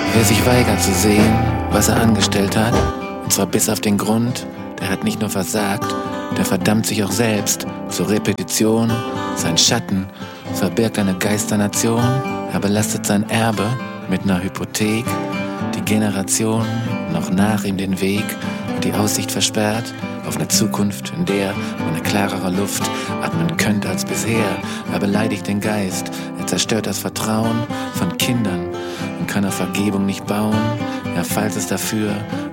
Wer sich weigert zu sehen, was er angestellt hat, und zwar bis auf den Grund, der hat nicht nur versagt, der verdammt sich auch selbst zur Repetition. Sein Schatten verbirgt eine Geisternation, er belastet sein Erbe mit einer Hypothek. Die Generation noch nach ihm den Weg und die Aussicht versperrt auf eine Zukunft, in der man eine klarere Luft atmen könnte als bisher. Er beleidigt den Geist, er zerstört das Vertrauen von Kindern und kann auf Vergebung nicht bauen. Ja, falls es dafür